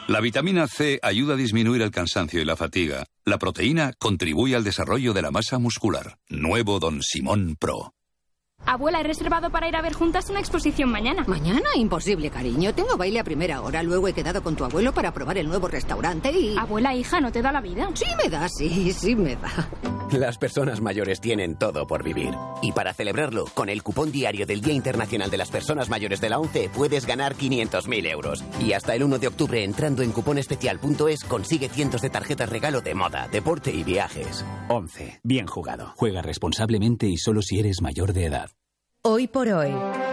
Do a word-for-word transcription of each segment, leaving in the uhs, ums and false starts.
La vitamina C ayuda a disminuir el cansancio y la fatiga. La proteína contribuye al desarrollo de la masa muscular. Nuevo Don Simón Pro. Abuela, he reservado para ir a ver juntas una exposición mañana. ¿Mañana? Imposible, cariño. Tengo baile a primera hora. Luego he quedado con tu abuelo para probar el nuevo restaurante y... Abuela, hija, ¿no te da la vida? Sí me da, sí, sí me da. Las personas mayores tienen todo por vivir. Y para celebrarlo, con el cupón diario del Día Internacional de las Personas Mayores de la ONCE, puedes ganar quinientos mil euros. Y hasta el uno de octubre, entrando en cuponespecial punto es, consigue cientos de tarjetas regalo de moda, deporte y viajes. ONCE. Bien jugado. Juega responsablemente y solo si eres mayor de edad. Hoy por hoy,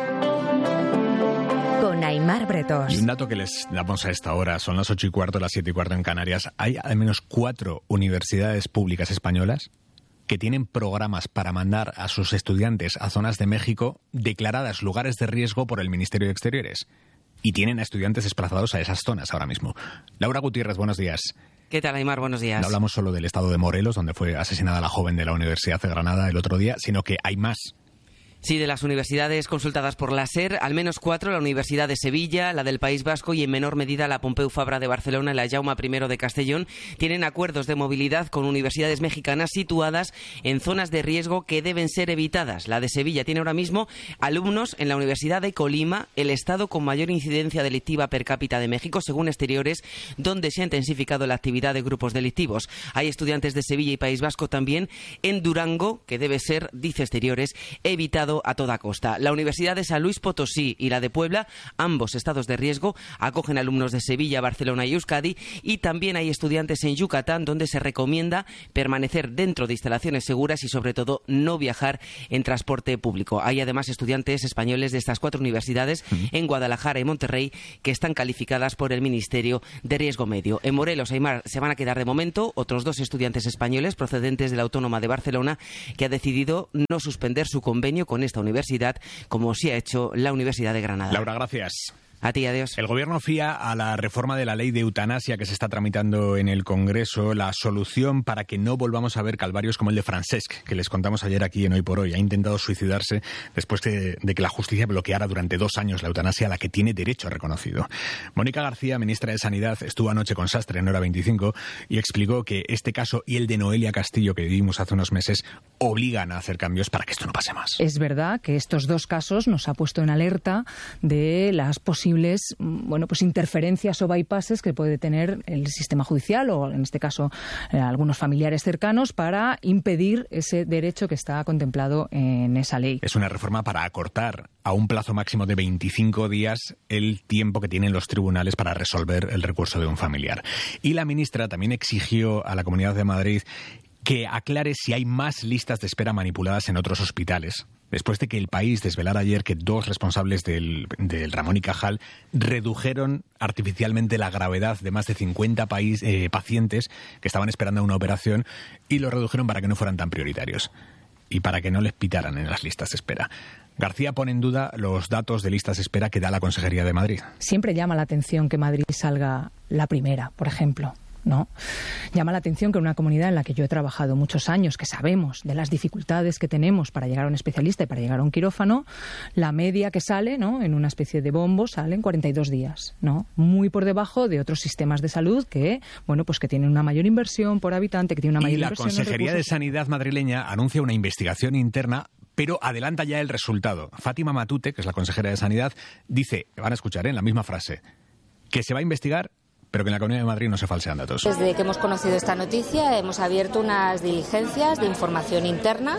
con Aimar Bretos. Y un dato que les damos a esta hora, son las ocho y cuarto, las siete y cuarto en Canarias. Hay al menos cuatro universidades públicas españolas que tienen programas para mandar a sus estudiantes a zonas de México declaradas lugares de riesgo por el Ministerio de Exteriores. Y tienen a estudiantes desplazados a esas zonas ahora mismo. Laura Gutiérrez, buenos días. ¿Qué tal, Aimar? Buenos días. No hablamos solo del estado de Morelos, donde fue asesinada la joven de la Universidad de Granada el otro día, sino que hay más. Sí, de las universidades consultadas por la SER, al menos cuatro, la Universidad de Sevilla, la del País Vasco y en menor medida la Pompeu Fabra de Barcelona y la Jaume primero de Castellón, tienen acuerdos de movilidad con universidades mexicanas situadas en zonas de riesgo que deben ser evitadas. La de Sevilla tiene ahora mismo alumnos en la Universidad de Colima, el estado con mayor incidencia delictiva per cápita de México, según Exteriores, donde se ha intensificado la actividad de grupos delictivos. Hay estudiantes de Sevilla y País Vasco también en Durango, que debe ser, dice Exteriores, evitado a toda costa. La Universidad de San Luis Potosí y la de Puebla, ambos estados de riesgo, acogen alumnos de Sevilla, Barcelona y Euskadi, y también hay estudiantes en Yucatán, donde se recomienda permanecer dentro de instalaciones seguras y sobre todo no viajar en transporte público. Hay además estudiantes españoles de estas cuatro universidades uh-huh. en Guadalajara y Monterrey que están calificadas por el Ministerio de Riesgo Medio. En Morelos, Aimar, se van a quedar de momento otros dos estudiantes españoles procedentes de la Autónoma de Barcelona, que ha decidido no suspender su convenio con esta universidad, como sí ha hecho la Universidad de Granada. Laura, gracias. A ti, adiós. El Gobierno fía a la reforma de la ley de eutanasia que se está tramitando en el Congreso la solución para que no volvamos a ver calvarios como el de Francesc, que les contamos ayer aquí en Hoy por Hoy. Ha intentado suicidarse después de, de que la justicia bloqueara durante dos años la eutanasia a la que tiene derecho reconocido. Mónica García, ministra de Sanidad, estuvo anoche con Sastre en Hora veinticinco y explicó que este caso y el de Noelia Castillo que vivimos hace unos meses obligan a hacer cambios para que esto no pase más. Es verdad que estos dos casos nos ha puesto en alerta de las posibilidades bueno, pues interferencias o bypasses que puede tener el sistema judicial o, en este caso, eh, algunos familiares cercanos para impedir ese derecho que está contemplado en esa ley. Es una reforma para acortar a un plazo máximo de veinticinco días el tiempo que tienen los tribunales para resolver el recurso de un familiar. Y la ministra también exigió a la Comunidad de Madrid que aclare si hay más listas de espera manipuladas en otros hospitales, después de que El País desvelara ayer que dos responsables del, del Ramón y Cajal redujeron artificialmente la gravedad de más de cincuenta país, eh, pacientes que estaban esperando una operación y lo redujeron para que no fueran tan prioritarios y para que no les pitaran en las listas de espera. García pone en duda los datos de listas de espera que da la Consejería de Madrid. Siempre llama la atención que Madrid salga la primera, por ejemplo. ¿No? Llama la atención que en una comunidad en la que yo he trabajado muchos años, que sabemos de las dificultades que tenemos para llegar a un especialista y para llegar a un quirófano, la media que sale, ¿no?, en una especie de bombo sale en cuarenta y dos días, ¿no? Muy por debajo de otros sistemas de salud que, bueno, pues que tienen una mayor inversión por habitante, que tienen una mayor y la inversión. Consejería de Sanidad madrileña anuncia una investigación interna, pero adelanta ya el resultado. Fátima Matute, que es la consejera de Sanidad, dice, van a escuchar, ¿eh?, en la misma frase, que se va a investigar, pero que en la Comunidad de Madrid no se falsean datos. Desde que hemos conocido esta noticia hemos abierto unas diligencias de información interna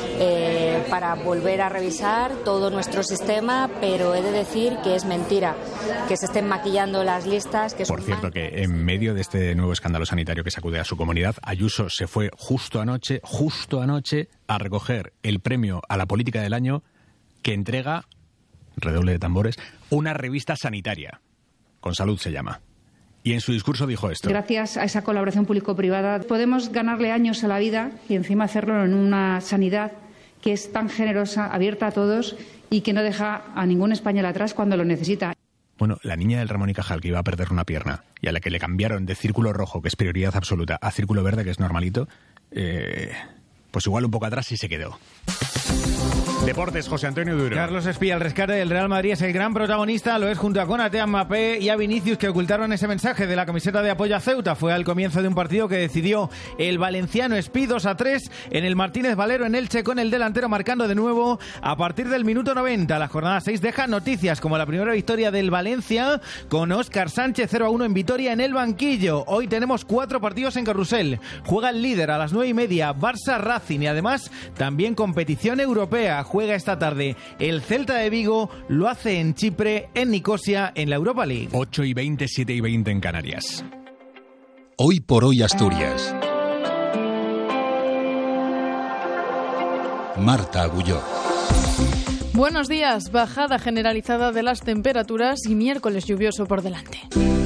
eh, para volver a revisar todo nuestro sistema, pero he de decir que es mentira que se estén maquillando las listas. Que Por son cierto, que en medio de este nuevo escándalo sanitario que sacude a su comunidad, Ayuso se fue justo anoche, justo anoche, a recoger el premio a la política del año que entrega, redoble de tambores, una revista sanitaria. Con Salud se llama. Y en su discurso dijo esto. Gracias a esa colaboración público-privada podemos ganarle años a la vida y encima hacerlo en una sanidad que es tan generosa, abierta a todos y que no deja a ningún español atrás cuando lo necesita. Bueno, la niña del Ramón y Cajal que iba a perder una pierna y a la que le cambiaron de círculo rojo, que es prioridad absoluta, a círculo verde, que es normalito, eh, pues igual un poco atrás sí se quedó. Deportes, José Antonio Duro. Carlos Espía, el rescate del Real Madrid es el gran protagonista, lo es junto a Konaté, a Mbappé y a Vinicius, que ocultaron ese mensaje de la camiseta de apoyo a Ceuta. Fue al comienzo de un partido que decidió el valenciano Espí dos a tres en el Martínez Valero en Elche, con el delantero marcando de nuevo a partir del minuto noventa. La jornada seis deja noticias como la primera victoria del Valencia con Óscar Sánchez cero a uno en Vitoria en el banquillo. Hoy tenemos cuatro partidos en Carrusel. Juega el líder a las nueve y media, Barça Racing, y además también competición europea. Juega esta tarde el Celta de Vigo, lo hace en Chipre, en Nicosia, en la Europa League. ocho y veinte, siete y veinte en Canarias. Hoy por hoy Asturias. Marta Agulló. Buenos días. Bajada generalizada de las temperaturas y miércoles lluvioso por delante.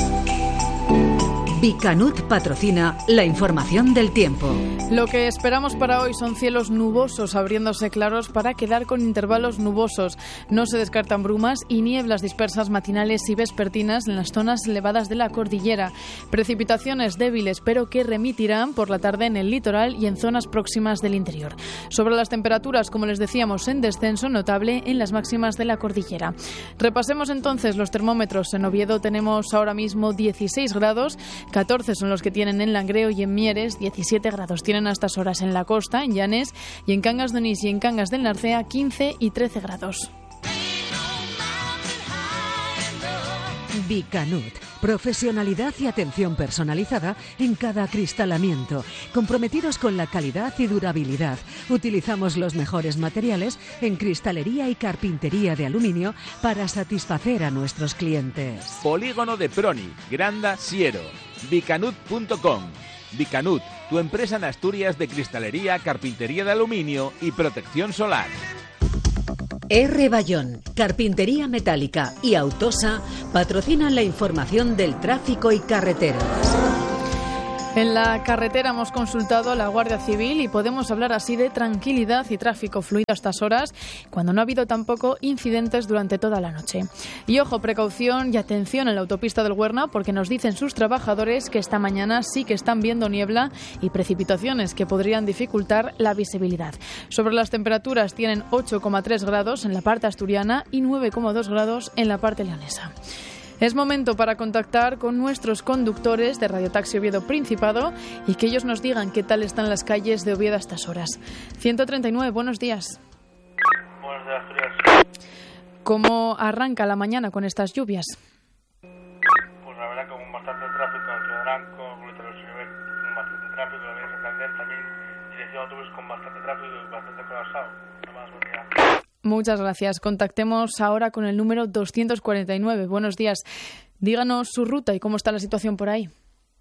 Bicanut patrocina la información del tiempo. Lo que esperamos para hoy son cielos nubosos abriéndose claros para quedar con intervalos nubosos. No se descartan brumas y nieblas dispersas matinales y vespertinas en las zonas elevadas de la cordillera. Precipitaciones débiles pero que remitirán por la tarde en el litoral y en zonas próximas del interior. Sobre las temperaturas, como les decíamos, en descenso notable en las máximas de la cordillera. Repasemos entonces los termómetros. En Oviedo tenemos ahora mismo dieciséis grados, catorce son los que tienen en Langreo y en Mieres, diecisiete grados tienen a estas horas en la costa, en Llanes, y en Cangas de Onís y en Cangas del Narcea, quince y trece grados. Bicanut, profesionalidad y atención personalizada en cada acristalamiento, comprometidos con la calidad y durabilidad. Utilizamos los mejores materiales en cristalería y carpintería de aluminio para satisfacer a nuestros clientes. Polígono de Proni, Granda, Siero. Bicanut punto com. Bicanut, tu empresa en Asturias de cristalería, carpintería de aluminio y protección solar. R. Bayón, Carpintería Metálica y Autosa patrocinan la información del tráfico y carreteras. En la carretera hemos consultado a la Guardia Civil y podemos hablar así de tranquilidad y tráfico fluido a estas horas, cuando no ha habido tampoco incidentes durante toda la noche. Y ojo, precaución y atención en la autopista del Huerna, porque nos dicen sus trabajadores que esta mañana sí que están viendo niebla y precipitaciones que podrían dificultar la visibilidad. Sobre las temperaturas, tienen ocho coma tres grados en la parte asturiana y nueve coma dos grados en la parte leonesa. Es momento para contactar con nuestros conductores de Radio Taxi Oviedo Principado y que ellos nos digan qué tal están las calles de Oviedo a estas horas. ciento treinta y nueve, buenos días. Buenos días, Asturias. ¿Cómo arranca la mañana con estas lluvias? Pues la verdad, con bastante tráfico en Ciudad Branco, Bolita de los Oliver, con bastante tráfico, la Avenida Santander también, dirección autobús con bastante tráfico y bastante colapsado. Nada más, buen día. Muchas gracias. Contactemos ahora con el número doscientos cuarenta y nueve. Buenos días. Díganos su ruta y cómo está la situación por ahí.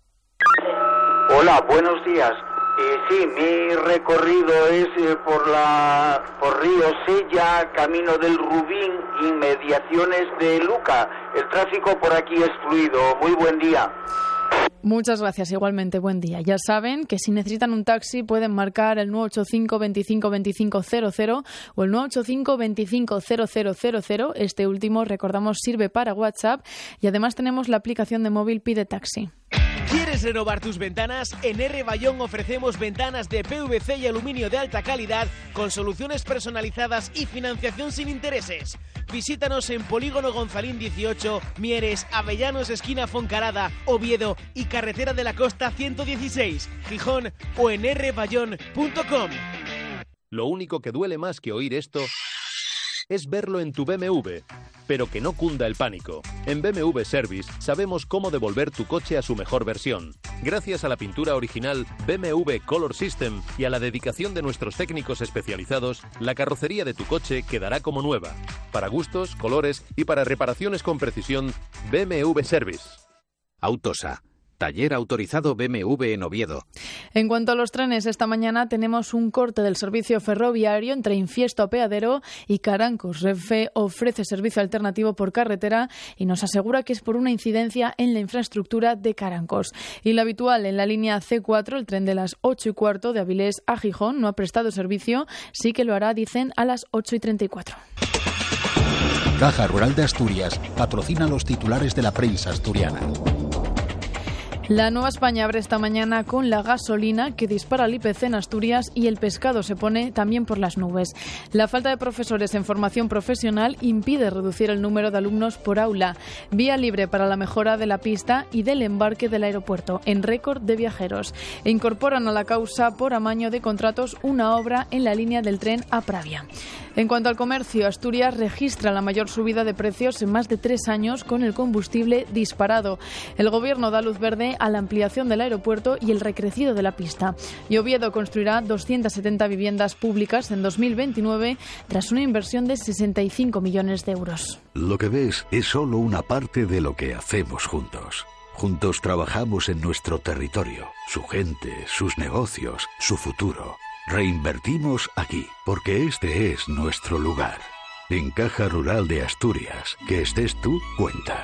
Hola, buenos días. Eh, sí, mi recorrido es eh, por la por Río Sella, camino del Rubín, inmediaciones de Luca. El tráfico por aquí es fluido. Muy buen día. Muchas gracias, igualmente, buen día. Ya saben que si necesitan un taxi pueden marcar el nueve ocho cinco, veinticinco, veinticinco, cero cero o el nueve ocho cinco, veinticinco, cero cero cero cero. Este último, recordamos, sirve para WhatsApp y además tenemos la aplicación de móvil Pide Taxi. ¿Quieres renovar tus ventanas? En R. Bayón ofrecemos ventanas de P V C y aluminio de alta calidad con soluciones personalizadas y financiación sin intereses. Visítanos en Polígono Gonzalín dieciocho, Mieres, Avellanos, esquina Foncarada, Oviedo y Carretera de la Costa ciento dieciséis, Gijón o en r bayón punto com. Lo único que duele más que oír esto es verlo en tu B M W. Pero que no cunda el pánico. En B M W Service sabemos cómo devolver tu coche a su mejor versión. Gracias a la pintura original B M W Color System y a la dedicación de nuestros técnicos especializados, la carrocería de tu coche quedará como nueva. Para gustos, colores y para reparaciones con precisión, B M W Service. Autosa. Taller autorizado B M W en Oviedo. En cuanto a los trenes, esta mañana tenemos un corte del servicio ferroviario entre Infiesto Apeadero y Carancos. Renfe ofrece servicio alternativo por carretera y nos asegura que es por una incidencia en la infraestructura de Carancos. Y la habitual en la línea C cuatro, el tren de las ocho y cuarto de Avilés a Gijón, no ha prestado servicio, sí que lo hará, dicen, a las ocho y treinta y cuatro. Caja Rural de Asturias patrocina los titulares de la prensa asturiana. La Nueva España abre esta mañana con la gasolina, que dispara el I P C en Asturias, y el pescado se pone también por las nubes. La falta de profesores en formación profesional impide reducir el número de alumnos por aula. Vía libre para la mejora de la pista y del embarque del aeropuerto, en récord de viajeros. E incorporan a la causa por amaño de contratos una obra en la línea del tren a Pravia. En cuanto al comercio, Asturias registra la mayor subida de precios en más de tres años, con el combustible disparado. El Gobierno da luz verde a la ampliación del aeropuerto y el recrecido de la pista. Y Oviedo construirá doscientas setenta viviendas públicas en dos mil veintinueve tras una inversión de sesenta y cinco millones de euros. Lo que ves es solo una parte de lo que hacemos juntos. Juntos trabajamos en nuestro territorio, su gente, sus negocios, su futuro. Reinvertimos aquí, porque este es nuestro lugar. En Caja Rural de Asturias, que estés tú, cuenta.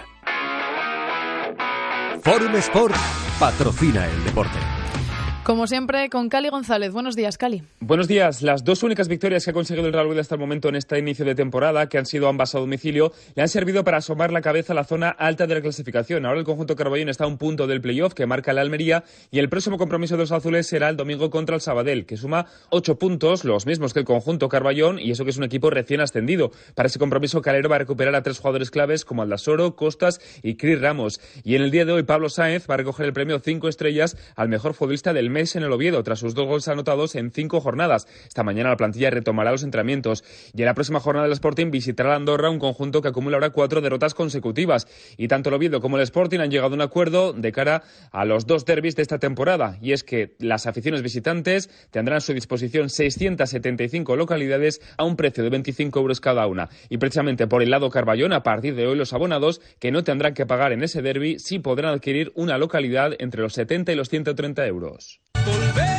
Forum Sport patrocina el deporte. Como siempre, con Cali González. Buenos días, Cali. Buenos días. Las dos únicas victorias que ha conseguido el Real Oviedo hasta el momento en este inicio de temporada, que han sido ambas a domicilio, le han servido para asomar la cabeza a la zona alta de la clasificación. Ahora el conjunto carballón está a un punto del playoff que marca la Almería, y el próximo compromiso de los azules será el domingo contra el Sabadell, que suma ocho puntos, los mismos que el conjunto carballón, y eso que es un equipo recién ascendido. Para ese compromiso, Calero va a recuperar a tres jugadores claves como Aldasoro, Costas y Cris Ramos. Y en el día de hoy, Pablo Sáenz va a recoger el premio cinco estrellas al mejor futbolista del mes en el Oviedo, tras sus dos goles anotados en cinco jornadas. Esta mañana la plantilla retomará los entrenamientos, y en la próxima jornada el Sporting visitará a Andorra, un conjunto que acumula ahora cuatro derrotas consecutivas. Y tanto el Oviedo como el Sporting han llegado a un acuerdo de cara a los dos derbis de esta temporada, y es que las aficiones visitantes tendrán a su disposición seiscientas setenta y cinco localidades a un precio de veinticinco euros cada una. Y precisamente por el lado Carballón, a partir de hoy los abonados que no tendrán que pagar en ese derbi sí podrán adquirir una localidad entre los setenta y los ciento treinta euros.